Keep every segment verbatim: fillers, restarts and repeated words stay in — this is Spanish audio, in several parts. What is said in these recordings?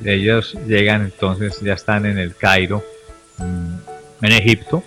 ellos llegan entonces, ya están en el Cairo, mm, en Egipto,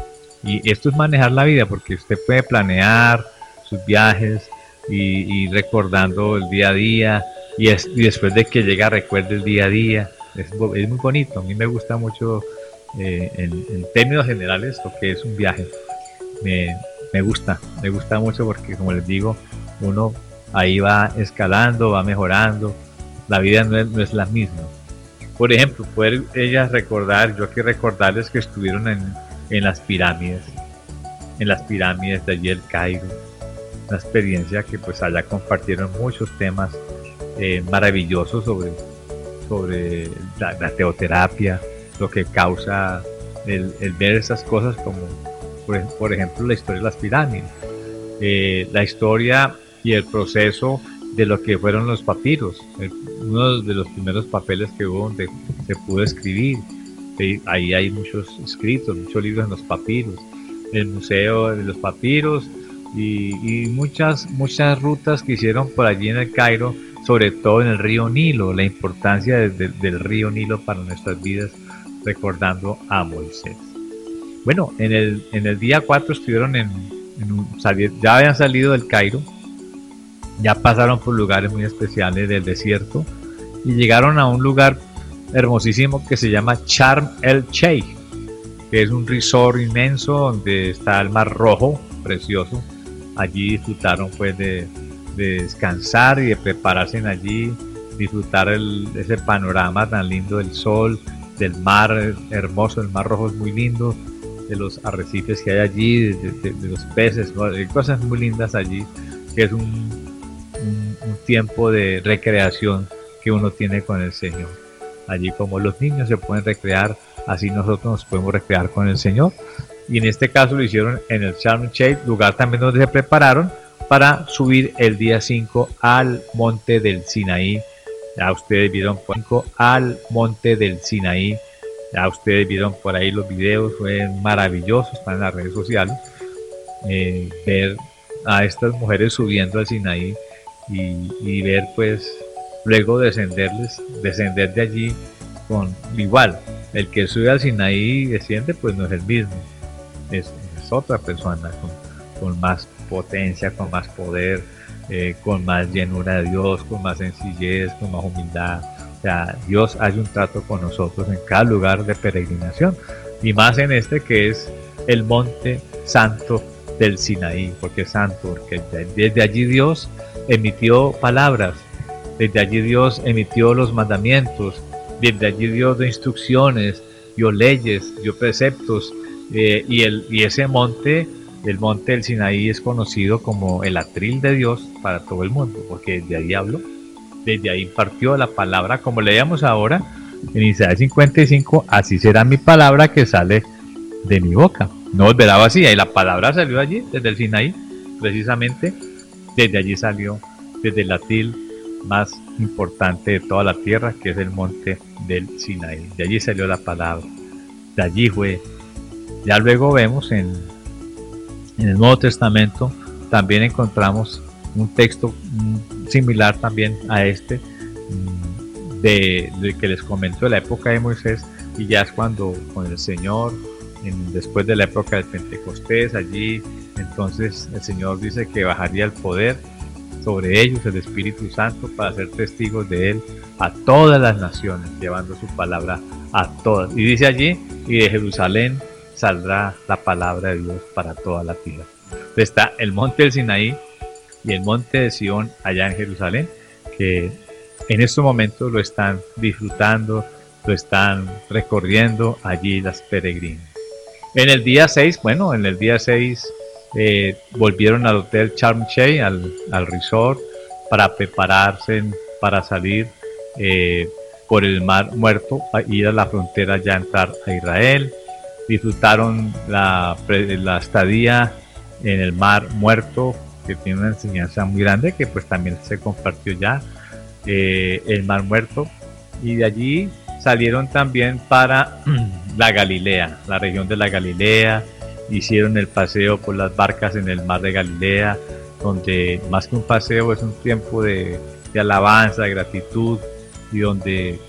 y esto es manejar la vida, porque usted puede planear sus viajes y, y recordando el día a día, y, es, y después de que llega recuerde el día a día. Es, es muy bonito, a mí me gusta mucho, eh, en, en términos generales, lo que es un viaje. Me, me gusta, me gusta mucho porque, como les digo, uno ahí va escalando, va mejorando, la vida no es, no es la misma. Por ejemplo, poder ellas recordar, yo aquí recordarles que estuvieron en, en las pirámides, en las pirámides de allí el Cairo, una experiencia que pues allá compartieron muchos temas eh, maravillosos sobre, sobre la, la teoterapia, lo que causa el, el ver esas cosas, como por, por ejemplo la historia de las pirámides, eh, la historia y el proceso de lo que fueron los papiros, el, uno de los primeros papeles que hubo donde se pudo escribir. Sí, ahí hay muchos escritos, muchos libros en los papiros, el museo de los papiros y, y muchas muchas rutas que hicieron por allí en el Cairo, sobre todo en el río Nilo, la importancia de, de, del río Nilo para nuestras vidas, recordando a Moisés. Bueno, en el, en el día cuatro estuvieron en, en un, ya habían salido del Cairo, ya pasaron por lugares muy especiales del desierto y llegaron a un lugar hermosísimo que se llama Sharm el Sheikh, que es un resort inmenso donde está el Mar Rojo, precioso. Allí disfrutaron pues de, de descansar y de prepararse en allí, disfrutar el, ese panorama tan lindo del sol, del mar hermoso. El Mar Rojo es muy lindo, de los arrecifes que hay allí, de, de, de los peces, ¿no? Hay cosas muy lindas allí, que es un, un, un tiempo de recreación que uno tiene con el Señor. Allí, como los niños se pueden recrear, así nosotros nos podemos recrear con el Señor. Y en este caso lo hicieron en el Sharm el Sheikh, lugar también donde se prepararon para subir el día cinco al monte del Sinaí. Ya ustedes vieron por al monte del Sinaí. Ya ustedes vieron por ahí los videos, fue maravilloso, están en las redes sociales. Eh, ver a estas mujeres subiendo al Sinaí y, y ver pues luego descenderles, descender de allí con igual. El que sube al Sinaí y desciende pues no es el mismo, es, es otra persona con, con más potencia, con más poder, eh, con más llenura de Dios, con más sencillez, con más humildad. O sea, Dios hace un trato con nosotros en cada lugar de peregrinación, y más en este que es el monte santo del Sinaí. ¿Porque es santo? Porque desde allí Dios emitió palabras, desde allí Dios emitió los mandamientos, desde allí Dios dio instrucciones, dio leyes, dio preceptos, eh, y, el, y ese monte, el monte del Sinaí, es conocido como el atril de Dios para todo el mundo, porque desde ahí habló, desde ahí impartió la palabra, como leíamos ahora en Isaías cincuenta y cinco, así será mi palabra que sale de mi boca, no volverá vacía. Y la palabra salió allí, desde el Sinaí, precisamente, desde allí salió, desde el atril más importante de toda la tierra, que es el monte del Sinaí. De allí salió la palabra, de allí fue. Ya luego vemos en, en el Nuevo Testamento, también encontramos un texto similar también a este, de, de que les comento, de la época de Moisés, y ya es cuando con el Señor, en, después de la época del Pentecostés, allí entonces el Señor dice que bajaría el poder sobre ellos, el Espíritu Santo, para ser testigos de Él a todas las naciones, llevando su palabra a todas. Y dice allí, y de Jerusalén saldrá la palabra de Dios para toda la tierra. Entonces está el monte del Sinaí y el monte de Sión allá en Jerusalén, que en estos momentos lo están disfrutando, lo están recorriendo allí las peregrinas. En el día seis, bueno, en el día seis Eh, volvieron al hotel Sharm el Sheikh, al, al resort, para prepararse para salir eh, por el Mar Muerto, a ir a la frontera, ya entrar a Israel. Disfrutaron la, la estadía en el Mar Muerto, que tiene una enseñanza muy grande, que pues también se compartió ya, eh, el Mar Muerto, y de allí salieron también para la Galilea, la región de la Galilea. Hicieron el paseo por las barcas en el mar de Galilea, donde más que un paseo es un tiempo de, de alabanza, de gratitud, y donde